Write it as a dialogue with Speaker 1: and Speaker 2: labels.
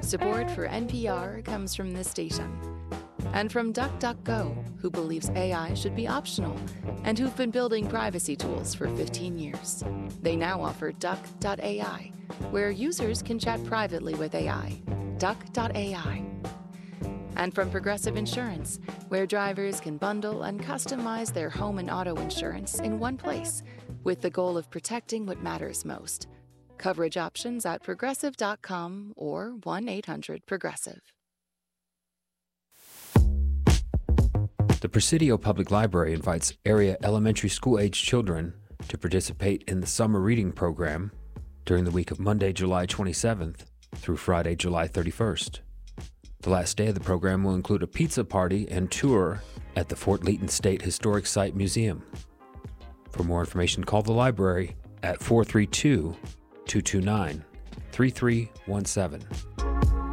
Speaker 1: Support for NPR comes from this station. And from DuckDuckGo, who believes AI should be optional and who've been building privacy tools for 15 years. They now offer Duck.ai, where users can chat privately with AI. Duck.ai. And from Progressive Insurance, where drivers can bundle and customize their home and auto insurance in one place, with the goal of protecting what matters most. Coverage options at progressive.com or 1-800-PROGRESSIVE.
Speaker 2: The Presidio Public Library invites area elementary school-age children to participate in the summer reading program during the week of Monday, July 27th through Friday, July 31st. The last day of the program will include a pizza party and tour at the Fort Leaton State Historic Site Museum. For more information, call the library at 432-229-3317.